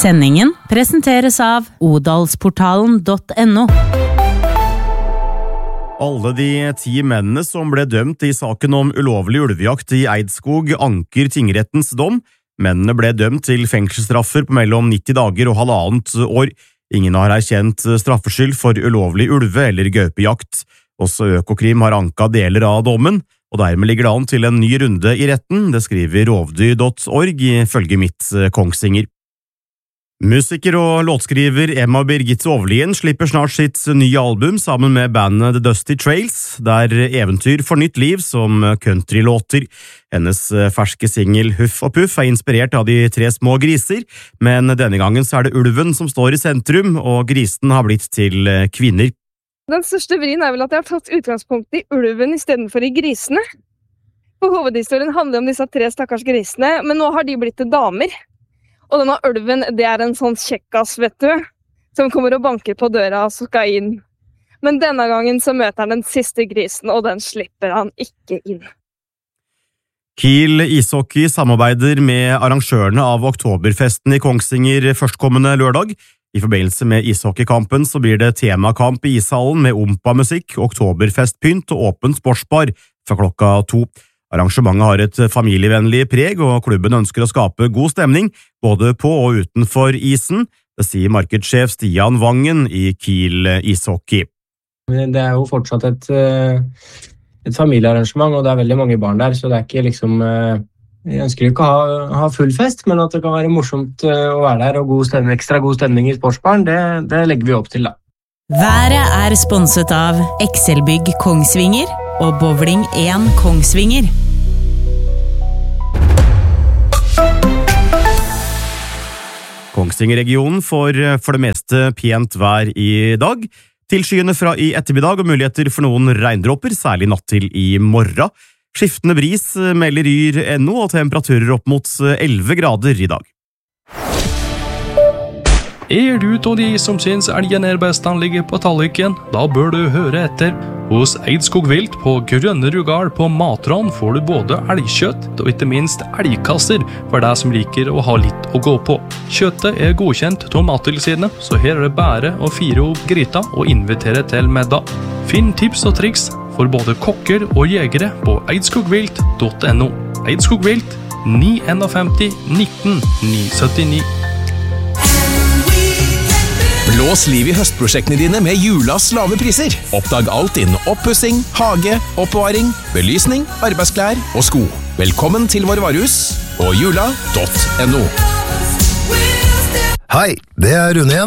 Sendingen presenteres av odalsportalen.no. Alle de 10 mennene som ble dømt i saken om ulovlig ulvejakt i Eidskog anker tingrettens dom. Mennene ble dømt til fengselsstraffer på mellom 90 dager og halvannet år. Ingen har erkjent straffskyld for ulovlig ulve- eller gaupejakt. Også Økokrim har anket deler av dommen, og dermed ligger det an til en ny runde i retten, det skriver rovdyr.org ifølge Mitt Kongsvinger. Musiker og låtskriver Emma Birgitte Ovlien slipper snart sitt nye album sammen med bandet The Dusty Trails, der eventyr får nytt liv som countrylåter. Hennes ferske single Huff og Puff er inspirert av de 3 små griser, men denne gangen så er det ulven som står i sentrum, og grisen har blitt til kvinner. Den største vrien er vel at jeg har tatt utgangspunkt i ulven i stedet for i grisene. For hovedhistorien handler om disse 3 stakkars grisene, men nå har de blitt til damer. Og denne ulven, det er en sånn kjekkas, vet du, som kommer og banker på døra og skal inn. Men denne gangen så møter han den siste grisen, og den slipper han ikke inn. Kiel ishockey samarbeider med arrangørene av Oktoberfesten i Kongsvinger førstkommende lørdag. I forbindelse med ishockeykampen så blir det temakamp i ishallen med ompa-musikk, oktoberfestpynt og åpen sportsbar fra klokka 2. Arrangementet har et familievennlig preg, og klubben ønsker å skape god stemning både på og utenfor isen. Det sier markedssjef Stian Vangen i Kiel ishockey. Det er jo fortsatt et familiearrangement, og det er veldig mange barn der, så det er ikke liksom... Jeg ønsker ikke å ha full fest, men at det kan være morsomt å være der, og ekstra god stemning i sportsbaren, det legger vi opp til da. Været er sponset av Excelbygg Kongsvinger og Bowling 1 Kongsvinger. Kongsvinger-regionen får for det meste pent vær i dag. Tilskyende fra i ettermiddag og muligheter for noen regndråper, særlig natt til i morgen. Skiftende bris melder Yr.no og temperaturer opp mot 11 grader i dag. Er du av de som syns elgen er best han ligger på talliken? Da bør du høre etter. Hos Eidskog Vilt på Grønne Rugal på Matran får du både elgkjøtt og ikke minst elgkasser for deg som liker å ha litt å gå på. Kjøttet er godkjent av Mattilsynet, så her er det bare å fire opp gryta og invitere til middag. Finn tips og triks for både kokker og jegere på eidskogvilt.no. Eidskog Vilt 951 19 979. Blås liv i høstprosjektene dine med Julas lave priser. Oppdag alt innen oppussing, hage, oppbevaring, belysning, arbeidsklær og sko. Velkommen til vår varehus og jula.no. Hei, det er Rune igjen.